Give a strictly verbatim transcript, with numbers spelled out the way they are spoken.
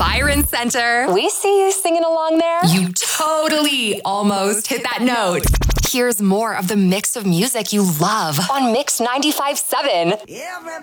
Byron Center. We see you singing along there. You totally almost hit that note. Here's more of the mix of music you love on Mix ninety-five point seven.